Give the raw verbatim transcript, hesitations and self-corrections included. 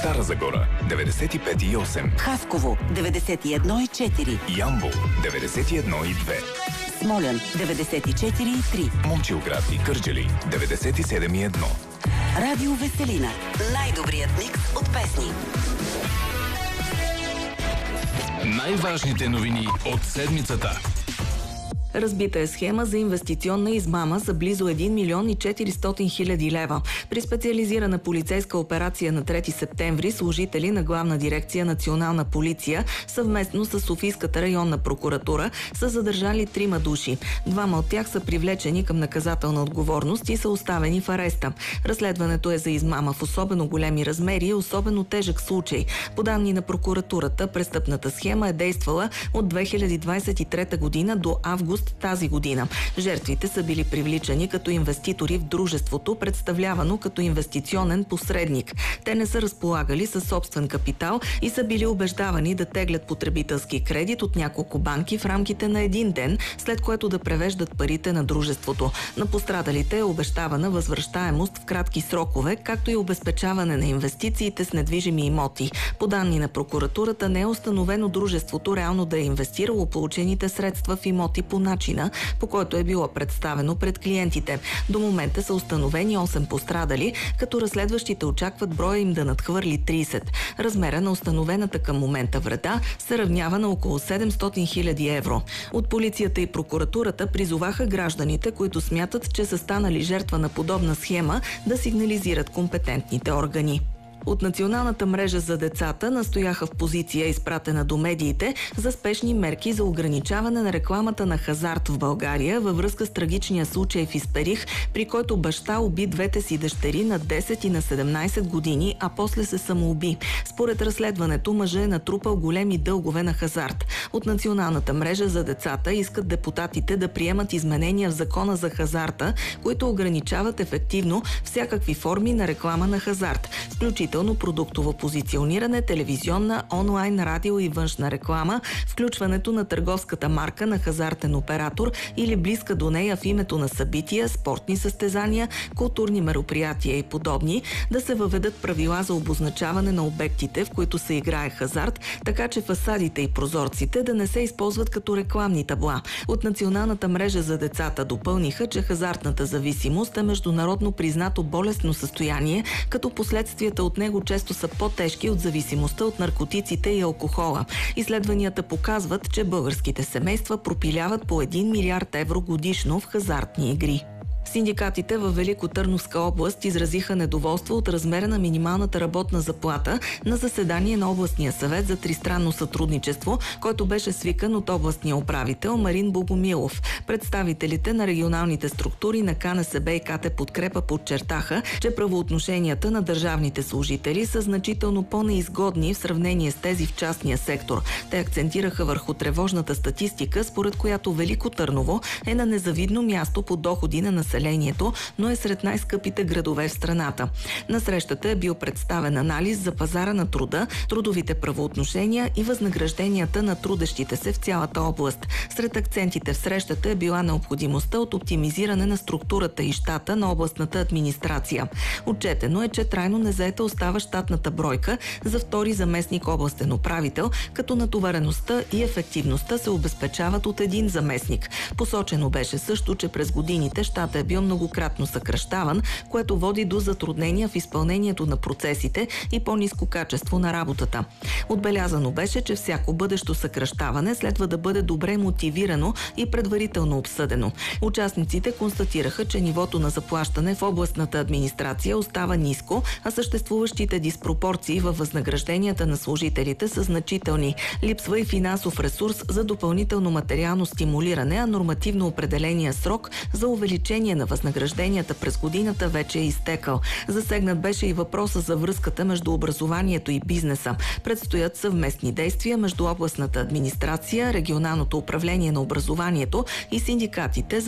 Стара Загора деветдесет и пет и осем, Хасково деветдесет и едно и четири, Ямбол деветдесет и едно и две, Смолян деветдесет и четири и три, Момчилград и Кърджали деветдесет и седем и едно. Радио Веселина. Най-добрият микс от песни. Най-важните новини от седмицата. Разбита е схема за инвестиционна измама за близо един милион и четиристотин хиляди лева. При специализирана полицейска операция на трети септември служители на Главна дирекция Национална полиция съвместно с Софийската районна прокуратура са задържали трима души. Двама от тях са привлечени към наказателна отговорност и са оставени в ареста. Разследването е за измама в особено големи размери и особено тежък случай. По данни на прокуратурата, престъпната схема е действала от две хиляди двадесет и трета година до август тази година. Жертвите са били привличани като инвеститори в дружеството, представлявано като инвестиционен посредник. Те не са разполагали със собствен капитал и са били убеждавани да теглят потребителски кредит от няколко банки в рамките на един ден, след което да превеждат парите на дружеството. На пострадалите е обещавана възвръщаемост в кратки срокове, както и обезпечаване на инвестициите с недвижими имоти. По данни на прокуратурата не е установено дружеството реално да е инвестирало получените средства в имоти по начина, по който е било представено пред клиентите. До момента са установени осем пострадали, като разследващите очакват броя им да надхвърли тридесет. Размера на установената към момента вреда се равнява на около седемстотин хиляди евро. От полицията и прокуратурата призоваха гражданите, които смятат, че са станали жертва на подобна схема, да сигнализират компетентните органи. От Националната мрежа за децата настояха в позиция, изпратена до медиите, за спешни мерки за ограничаване на рекламата на хазарт в България във връзка с трагичния случай в Исперих, при който баща уби двете си дъщери на десет и на седемнадесет години, а после се самоуби. Според разследването, мъжът е натрупал големи дългове на хазарт. От Националната мрежа за децата искат депутатите да приемат изменения в Закона за хазарта, които ограничават ефективно всякакви форми на реклама на хазарт, включително продуктово позициониране, телевизионна, онлайн, радио и външна реклама, включването на търговската марка на хазартен оператор или близка до нея в името на събития, спортни състезания, културни мероприятия и подобни, да се въведат правила за обозначаване на обектите, в които се играе хазарт, така че фасадите и прозорците да не се използват като рекламни табла. От Националната мрежа за децата допълниха, че хазартната зависимост е международно признато болестно състояние, като последствията от него често са по-тежки от зависимостта от наркотиците и алкохола. Изследванията показват, че българските семейства пропиляват по един милиард евро годишно в хазартни игри. Синдикатите във Великотърновска област изразиха недоволство от размера на минималната работна заплата на заседание на областния съвет за тристранно сътрудничество, който беше свикан от областния управител Марин Богомилов. Представителите на регионалните структури на КНСБ и КТ Подкрепа подчертаха, че правоотношенията на държавните служители са значително по-неизгодни в сравнение с тези в частния сектор. Те акцентираха върху тревожната статистика, според която Велико Търново е на незавидно място по доходи на населението, но е сред най-скъпите градове в страната. На срещата е бил представен анализ за пазара на труда, трудовите правоотношения и възнагражденията на трудещите се в цялата област. Сред акцентите в срещата е била необходимостта от оптимизиране на структурата и щата на областната администрация. Отчетено е, че трайно незаета остава щатната бройка за втори заместник областен управител, като натовареността и ефективността се обезпечават от един заместник. Посочено беше също, че през годините щата е бил многократно съкращаван, което води до затруднения в изпълнението на процесите и по-ниско качество на работата. Отбелязано беше, че всяко бъдещо съкращаване следва да бъде добре мотивирано и предварително обсъдено. Участниците констатираха, че нивото на заплащане в областната администрация остава ниско, а съществуващите диспропорции във възнагражденията на служителите са значителни. Липсва и финансов ресурс за допълнително материално стимулиране, а нормативно определения срок за увеличение на възнагражденията през годината вече е изтекал. Засегнат беше и въпроса за връзката между образованието и бизнеса. Предстоят съвместни действия между областната администрация, регионалното управление на образованието и синдикатите